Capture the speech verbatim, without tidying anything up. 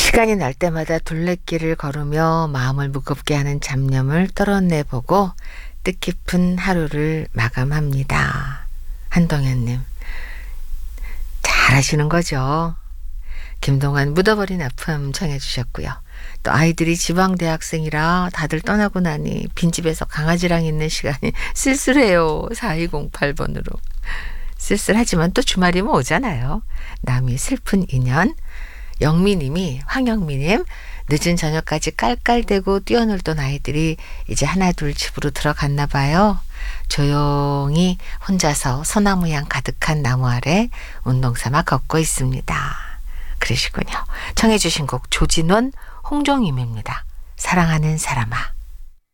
시간이 날 때마다 둘레길을 걸으며 마음을 무겁게 하는 잡념을 떨어내보고 뜻깊은 하루를 마감합니다. 한동현님, 잘하시는 거죠? 김동완, 묻어버린 아픔 청해 주셨고요. 또 아이들이 지방대학생이라 다들 떠나고 나니 빈집에서 강아지랑 있는 시간이 쓸쓸해요. 사이공팔 번으로. 쓸쓸하지만 또 주말이면 오잖아요. 남이 슬픈 인연. 영미님이, 황영미님, 늦은 저녁까지 깔깔대고 뛰어놀던 아이들이 이제 하나둘 집으로 들어갔나 봐요. 조용히 혼자서 소나무 향 가득한 나무 아래 운동삼아 걷고 있습니다. 그러시군요. 청해 주신 곡 조진원, 홍종임입니다. 사랑하는 사람아.